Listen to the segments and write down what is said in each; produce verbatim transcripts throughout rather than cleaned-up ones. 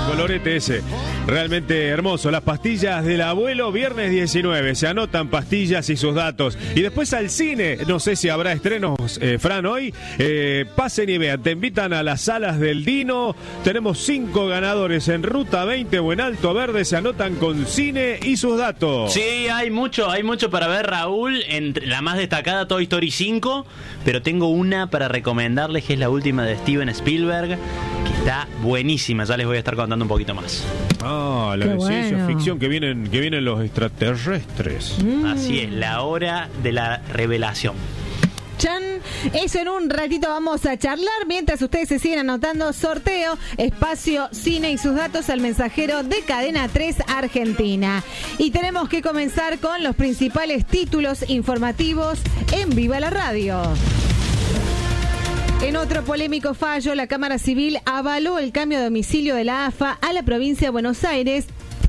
colorete ese. Realmente hermoso. Las pastillas del abuelo, viernes diecinueve. Se anotan pastillas y sus datos. Y después al cine. No sé si habrá estrenos, eh, Fran, hoy. Eh, pasen y vean. Te invitan a las salas del Dino. Tenemos cinco ganadores en Ruta veinte o en Alto Verde. Se anotan con cine y sus datos. Sí, hay mucho, hay mucho para ver, Raúl. Entre la más destacada, Toy Story cinco. Pero tengo una para recomendarles, que es la última de Steven Spielberg, que está buenísima. Ya les voy a estar contando un poquito más. Ah, la Qué de bueno. ciencia ficción, que vienen, que vienen los extraterrestres. Mm. Así es, la hora de la revelación. Chan, eso en un ratito vamos a charlar. Mientras ustedes se siguen anotando, sorteo, espacio, cine y sus datos al mensajero de Cadena tres Argentina. Y tenemos que comenzar con los principales títulos informativos en Viva la Radio. En otro polémico fallo, la Cámara Civil avaló el cambio de domicilio de la A F A a la provincia de Buenos Aires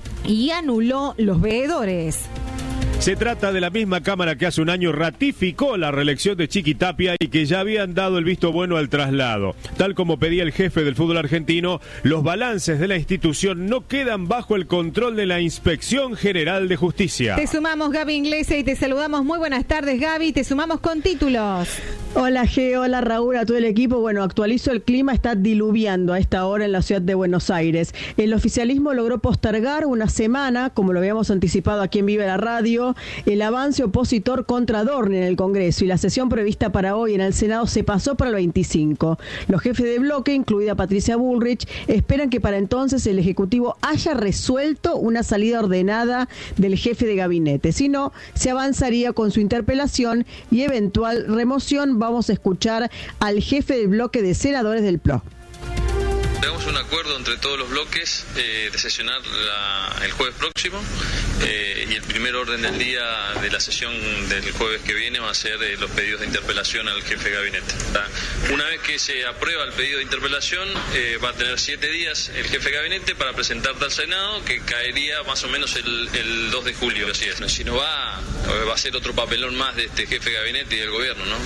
y anuló los veedores. Se trata de la misma Cámara que hace un año ratificó la reelección de Chiqui Tapia y que ya habían dado el visto bueno al traslado. Tal como pedía el jefe del fútbol argentino, los balances de la institución no quedan bajo el control de la Inspección General de Justicia. Te sumamos, Gaby Inglesa, y te saludamos. Muy buenas tardes, Gaby. Te sumamos con títulos. Hola G, hola Raúl, a todo el equipo. Bueno, actualizo el clima, está diluviando a esta hora en la ciudad de Buenos Aires. El oficialismo logró postergar una semana, como lo habíamos anticipado aquí en Viva la Radio, el avance opositor contra Dorni en el Congreso, y la sesión prevista para hoy en el Senado se pasó para el veinticinco. Los jefes de bloque, incluida Patricia Bullrich, esperan que para entonces el Ejecutivo haya resuelto una salida ordenada del jefe de gabinete. Si no, se avanzaría con su interpelación y eventual remoción. Vamos a escuchar al jefe del bloque de senadores del P L O. Tenemos un acuerdo entre todos los bloques eh, de sesionar la, el jueves próximo eh, y el primer orden del día de la sesión del jueves que viene va a ser eh, los pedidos de interpelación al jefe de gabinete. Una vez que se aprueba el pedido de interpelación, eh, va a tener siete días el jefe de gabinete para presentarte al Senado, que caería más o menos el, el dos de julio. Así es. Si no va, va a ser otro papelón más de este jefe de gabinete y del gobierno, ¿no?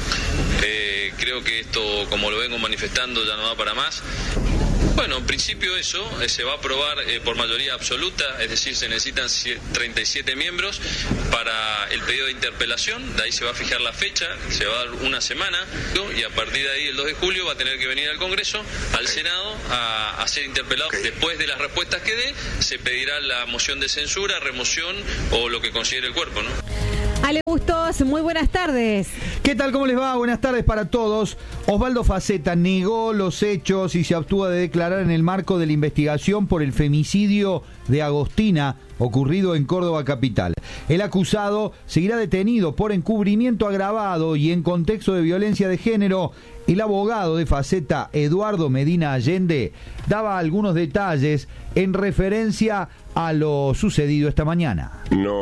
Eh, creo que esto, como lo vengo manifestando, ya no da para más. Bueno, en principio eso eh, se va a aprobar eh, por mayoría absoluta, es decir, se necesitan treinta y siete miembros para el pedido de interpelación. De ahí se va a fijar la fecha, se va a dar una semana, ¿no? Y a partir de ahí, el dos de julio, va a tener que venir al Congreso, al Senado, a, a ser interpelado. Después de las respuestas que dé, se pedirá la moción de censura, remoción o lo que considere el cuerpo, ¿no? Ale Bustos, muy buenas tardes. ¿Qué tal? ¿Cómo les va? Buenas tardes para todos. Osvaldo Faceta negó los hechos y se abstuvo de declarar en el marco de la investigación por el femicidio de Agostina ocurrido en Córdoba capital. El acusado seguirá detenido por encubrimiento agravado y en contexto de violencia de género. El abogado de Faceta, Eduardo Medina Allende, daba algunos detalles en referencia a lo sucedido esta mañana.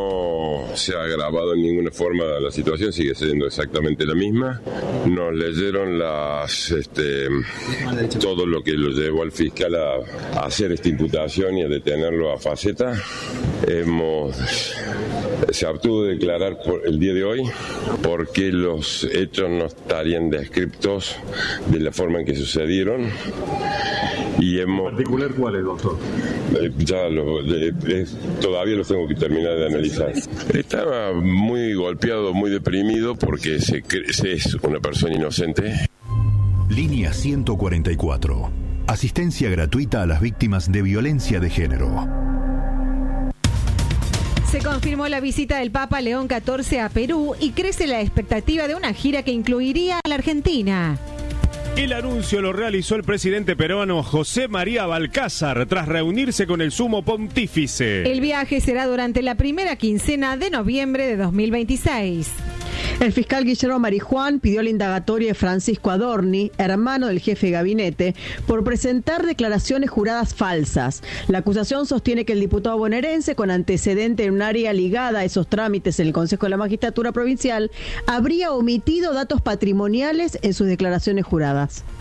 No se ha agravado en ninguna forma la situación, sigue siendo exactamente la misma. Nos leyeron las, este, todo lo que lo llevó al fiscal a, a hacer esta imputación y a detenerlo a Faceta. Hemos, se abstuvo de declarar por el día de hoy porque los hechos no estarían descriptos de la forma en que sucedieron. Y hemos, ¿En particular cuáles, doctor? Eh, ya lo, eh, eh, todavía los tengo que terminar de analizar. Estaba muy golpeado, muy deprimido porque se, se es una persona inocente. Línea ciento cuarenta y cuatro. Asistencia gratuita a las víctimas de violencia de género. Se confirmó la visita del Papa León catorce a Perú y crece la expectativa de una gira que incluiría a la Argentina. El anuncio lo realizó el presidente peruano José María Balcázar tras reunirse con el sumo pontífice. El viaje será durante la primera quincena de noviembre de dos mil veintiséis. El fiscal Guillermo Marijuán pidió la indagatoria de Francisco Adorni, hermano del jefe de gabinete, por presentar declaraciones juradas falsas. La acusación sostiene que el diputado bonaerense, con antecedente en un área ligada a esos trámites en el Consejo de la Magistratura Provincial, habría omitido datos patrimoniales en sus declaraciones juradas.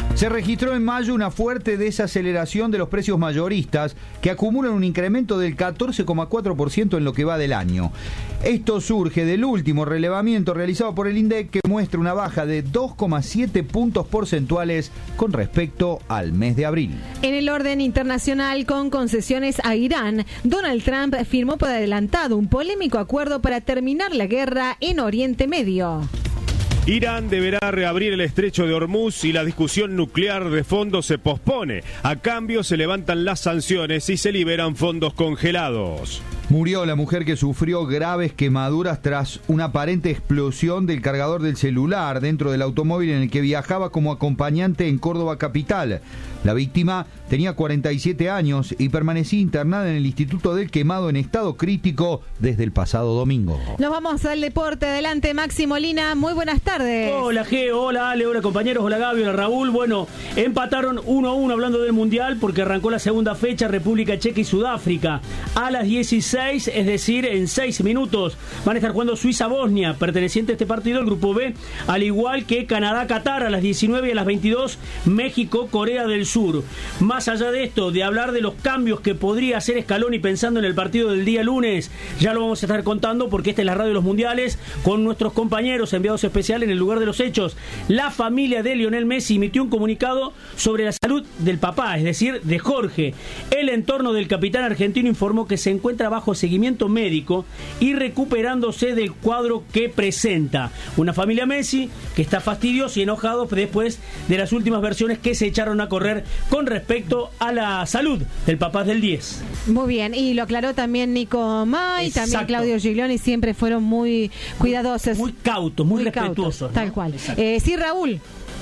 Se registró en mayo una fuerte desaceleración de los precios mayoristas que acumulan un incremento del catorce coma cuatro por ciento en lo que va del año. Esto surge del último relevamiento realizado por el INDEC, que muestra una baja de dos coma siete puntos porcentuales con respecto al mes de abril. En el orden internacional, con concesiones a Irán, Donald Trump firmó por adelantado un polémico acuerdo para terminar la guerra en Oriente Medio. Irán deberá reabrir el estrecho de Hormuz y la discusión nuclear de fondo se pospone. A cambio se levantan las sanciones y se liberan fondos congelados. Murió la mujer que sufrió graves quemaduras tras una aparente explosión del cargador del celular dentro del automóvil en el que viajaba como acompañante en Córdoba capital. La víctima tenía cuarenta y siete años y permanecía internada en el Instituto del Quemado en estado crítico desde el pasado domingo. Nos vamos al deporte. Adelante, Maxi Molina. Muy buenas tardes. Hola, G. Hola, Ale. Hola, compañeros. Hola, Gaby. Hola, Raúl. Bueno, empataron uno a uno hablando del Mundial porque arrancó la segunda fecha, República Checa y Sudáfrica. A las dieciséis, es decir, en seis minutos, van a estar jugando Suiza-Bosnia, perteneciente a este partido, el Grupo B, al igual que Canadá-Qatar a las diecinueve y a las veintidós, México-Corea del Sur. Más allá de esto, de hablar de los cambios que podría hacer Scaloni pensando en el partido del día lunes, ya lo vamos a estar contando porque esta es la radio de los mundiales con nuestros compañeros enviados especiales en el lugar de los hechos. La familia de Lionel Messi emitió un comunicado sobre la salud del papá, es decir, de Jorge. El entorno del capitán argentino informó que se encuentra bajo seguimiento médico y recuperándose del cuadro que presenta. Una familia Messi que está fastidiosa y enojado después de las últimas versiones que se echaron a correr con respecto a la salud del papá del diez. Muy bien, y lo aclaró también Nico May, Exacto. También Claudio Giglioni, siempre fueron muy cuidadosos. Muy cautos, muy, muy respetuosos. Cautos, tal ¿no? cual. Eh, sí, Raúl.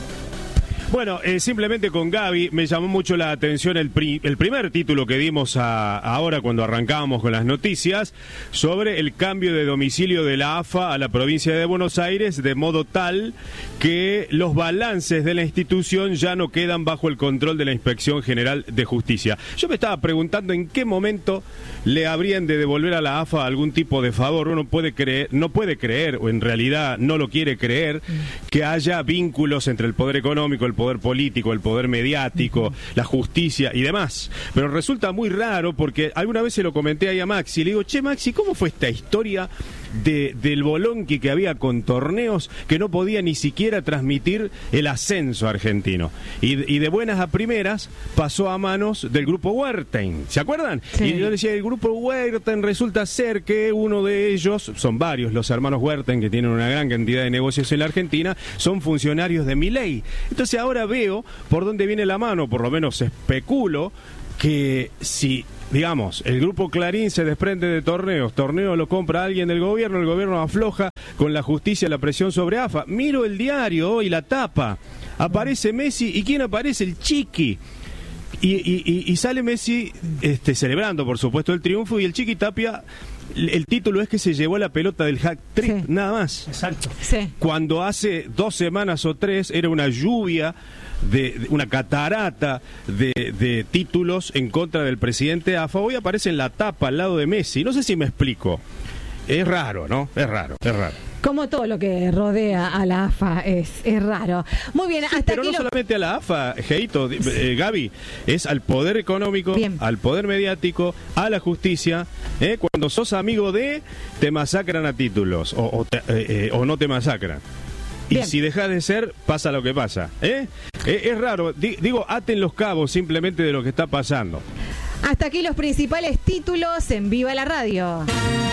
Bueno, eh, simplemente con Gaby me llamó mucho la atención el, pri el primer título que dimos a, ahora cuando arrancábamos con las noticias sobre el cambio de domicilio de la A F A a la provincia de Buenos Aires, de modo tal que los balances de la institución ya no quedan bajo el control de la Inspección General de Justicia. Yo me estaba preguntando en qué momento le habrían de devolver a la A F A algún tipo de favor. Uno puede creer, no puede creer, o en realidad no lo quiere creer, que haya vínculos entre el poder económico, el poder político, el poder mediático, la justicia y demás. Pero resulta muy raro porque alguna vez se lo comenté ahí a Maxi y le digo, che Maxi, ¿cómo fue esta historia de, del bolonqui que había con torneos que no podía ni siquiera transmitir el ascenso argentino? Y, y de buenas a primeras pasó a manos del grupo Wertheim, ¿se acuerdan? Sí. Y yo decía, el grupo Wertheim resulta ser que uno de ellos, son varios los hermanos Wertheim que tienen una gran cantidad de negocios en la Argentina, son funcionarios de Milei. Entonces ahora Ahora veo por dónde viene la mano, por lo menos especulo, que si, digamos, el grupo Clarín se desprende de torneos, torneo lo compra alguien del gobierno, el gobierno afloja con la justicia la presión sobre A F A. Miro el diario hoy, la tapa, aparece Messi, ¿y quién aparece? El Chiqui. Y, y, y sale Messi este, celebrando, por supuesto, el triunfo, y el Chiqui Tapia, el título es que se llevó la pelota del hat-trick, sí. Nada más. Exacto. Sí. Cuando hace dos semanas o tres era una lluvia, de, de una catarata de, de títulos en contra del presidente A F A. Hoy aparece en la tapa al lado de Messi. No sé si me explico. Es raro, ¿no? Es raro, es raro. Como todo lo que rodea a la A F A es, es raro. Muy bien, sí, hasta pero aquí no lo... solamente a la A F A, Geito, eh, Gaby, es al poder económico, bien, al poder mediático, a la justicia. Eh, cuando sos amigo de, te masacran a títulos, o, o, te, eh, eh, o no te masacran. Y bien, si dejas de ser, pasa lo que pasa. ¿eh? Eh, es raro, D digo, aten los cabos simplemente de lo que está pasando. Hasta aquí los principales títulos en Viva la Radio.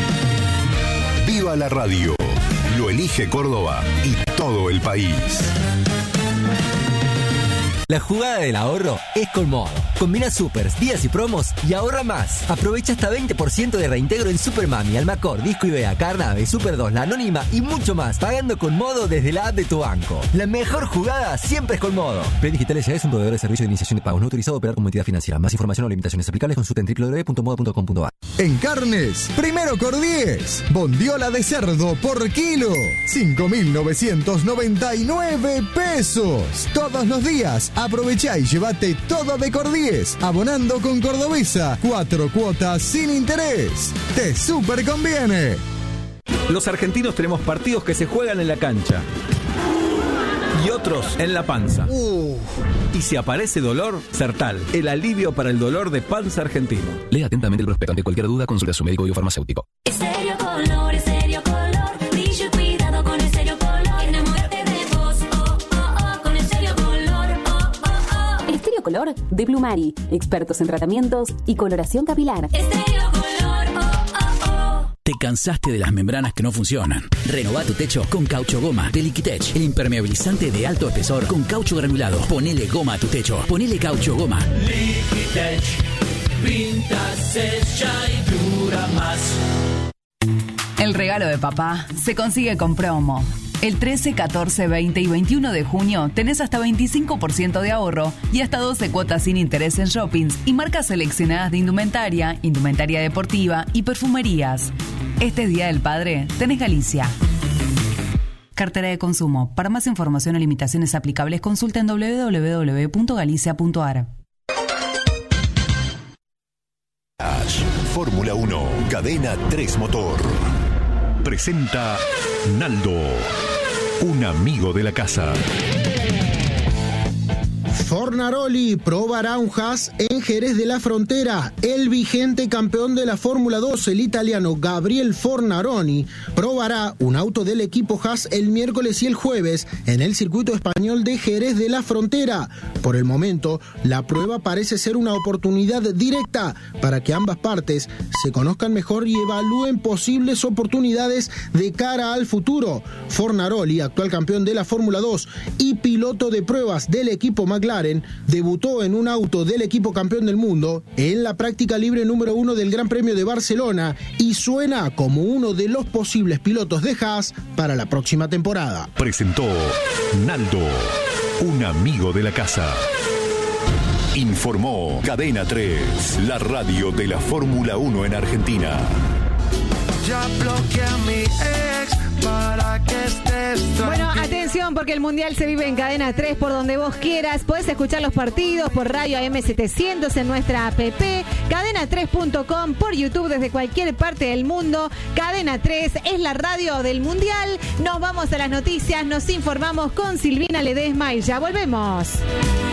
Viva la Radio. Lo elige Córdoba y todo el país. La jugada del ahorro es Colmodo. Combina supers, días y promos y ahorra más. Aprovecha hasta veinte por ciento de reintegro en Supermami, Almacor, Disco Idea, Carnave, Super dos, La Anónima y mucho más. Pagando con Modo desde la app de tu banco. La mejor jugada siempre es Colmodo. Play Digital S A es un proveedor de servicio de iniciación de pagos no autorizado a operar como entidad financiera. Más información o limitaciones aplicables consulta en doble u doble u doble u punto modo punto com punto a r. En carnes, primero Cordies. Bondiola de cerdo por kilo. cinco mil novecientos noventa y nueve pesos. Todos los días. Aprovechá y llévate todo de Cordies, abonando con Cordobesa, cuatro cuotas sin interés. Te súper conviene. Los argentinos tenemos partidos que se juegan en la cancha y otros en la panza. Uh. Y si aparece dolor, Sertal, el alivio para el dolor de panza argentino. Lea atentamente el prospecto. Ante cualquier duda, consulte a su médico y o farmacéutico. Estéreo Color, Estéreo Color, brillo y cuidado con Estéreo Color. Enamórate de vos, oh, oh, oh, con Estéreo Color, oh, oh, oh. Estéreo Color de Blumari, expertos en tratamientos y coloración capilar. Estéreo Color, oh, oh, oh. ¿Te cansaste de las membranas que no funcionan? Renová tu techo con Caucho Goma de Liquitech, el impermeabilizante de alto espesor con caucho granulado. Ponele goma a tu techo. Ponele Caucho Goma. Liquitech, pinta, sella y dura más. El regalo de papá se consigue con promo. El trece, catorce, veinte y veintiuno de junio tenés hasta veinticinco por ciento de ahorro y hasta doce cuotas sin interés en shoppings y marcas seleccionadas de indumentaria, indumentaria deportiva y perfumerías. Este Día del Padre tenés Galicia. Cartera de consumo. Para más información o limitaciones aplicables, consulta en doble u doble u doble u punto galicia punto a r. Fórmula uno, Cadena tres Motor. Presenta Naldo, un amigo de la casa. Fornaroli probará un Haas en Jerez de la Frontera. El vigente campeón de la Fórmula dos, el italiano Gabriel Fornaroli, probará un auto del equipo Haas el miércoles y el jueves en el circuito español de Jerez de la Frontera. Por el momento, la prueba parece ser una oportunidad directa para que ambas partes se conozcan mejor y evalúen posibles oportunidades de cara al futuro. Fornaroli, actual campeón de la Fórmula dos y piloto de pruebas del equipo McLaren, debutó en un auto del equipo campeón del mundo en la práctica libre número uno del Gran Premio de Barcelona y suena como uno de los posibles pilotos de Haas para la próxima temporada. Presentó Naldo, un amigo de la casa. Informó Cadena tres, la radio de la Fórmula uno en Argentina. Ya bloqueé a mi ex para que estés tranquilo. Bueno, atención porque el Mundial se vive en Cadena tres por donde vos quieras. Podés escuchar los partidos por Radio A M setecientos en nuestra app, cadena tres punto com, por YouTube desde cualquier parte del mundo. Cadena tres es la radio del Mundial. Nos vamos a las noticias, nos informamos con Silvina Ledesma y ya volvemos.